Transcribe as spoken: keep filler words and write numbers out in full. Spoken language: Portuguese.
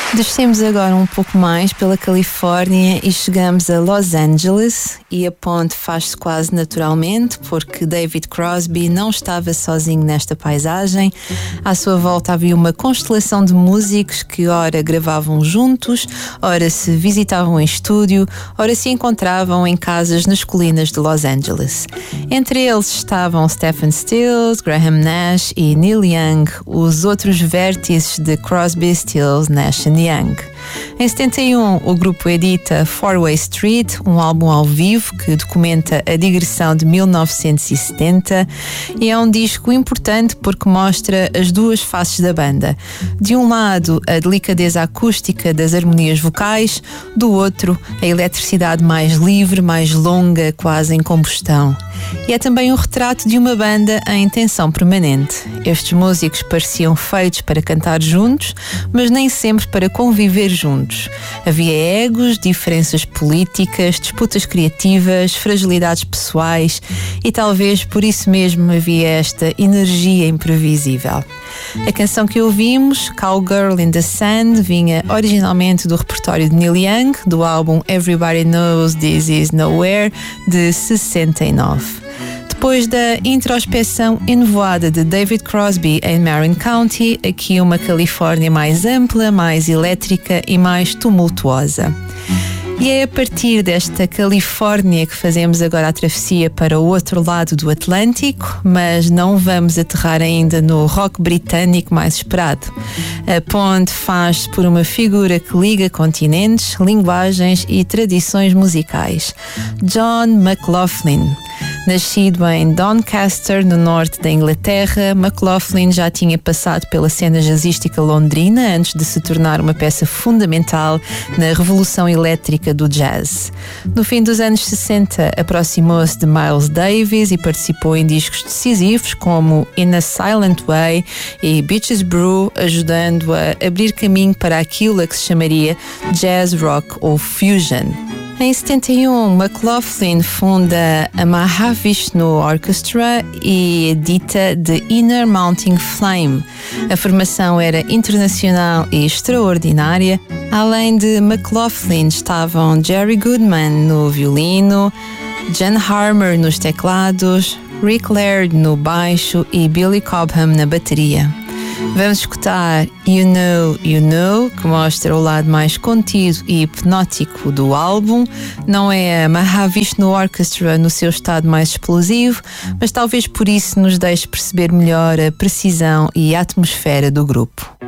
Descemos agora um pouco mais pela Califórnia e chegamos a Los Angeles, e a ponte faz-se quase naturalmente porque David Crosby não estava sozinho nesta paisagem. À sua volta havia uma constelação de músicos que ora gravavam juntos, ora se visitavam em estúdio, ora se encontravam em casas nas colinas de Los Angeles. Entre eles estavam Stephen Stills, Graham Nash e Neil Young, os outros vértices de Crosby, Stills, Nash and Young. Em setenta e um, o grupo edita Four Way Street, um álbum ao vivo que documenta a digressão de mil novecentos e setenta, e é um disco importante porque mostra as duas faces da banda. De um lado, a delicadeza acústica das harmonias vocais, do outro, a eletricidade mais livre, mais longa, quase em combustão. E é também um retrato de uma banda em tensão permanente. Estes músicos pareciam feitos para cantar juntos, mas nem sempre para conviver juntos. Havia egos, diferenças políticas, disputas criativas, fragilidades pessoais, e talvez por isso mesmo havia esta energia imprevisível. A canção que ouvimos, Cowgirl in the Sand, vinha originalmente do repertório de Neil Young, do álbum Everybody Knows This Is Nowhere, de sessenta e nove. Depois da introspeção enovoada de David Crosby em Marin County, aqui uma Califórnia mais ampla, mais elétrica e mais tumultuosa. E é a partir desta Califórnia que fazemos agora a travessia para o outro lado do Atlântico, mas não vamos aterrar ainda no rock britânico mais esperado. A ponte faz-se por uma figura que liga continentes, linguagens e tradições musicais. John McLaughlin. Nascido em Doncaster, no norte da Inglaterra, McLaughlin já tinha passado pela cena jazzística londrina antes de se tornar uma peça fundamental na revolução elétrica do jazz. No fim dos anos sessenta, aproximou-se de Miles Davis e participou em discos decisivos como In a Silent Way e Beaches Brew, ajudando a abrir caminho para aquilo a que se chamaria jazz rock ou fusion. Em setenta e um, McLaughlin funda a Mahavishnu Orchestra e edita The Inner Mounting Flame. A formação era internacional e extraordinária. Além de McLaughlin estavam Jerry Goodman no violino, Jan Harmer nos teclados, Rick Laird no baixo e Billy Cobham na bateria. Vamos escutar You Know, You Know, que mostra o lado mais contido e hipnótico do álbum. Não é a Mahavishnu Orchestra no seu estado mais explosivo, mas talvez por isso nos deixe perceber melhor a precisão e a atmosfera do grupo.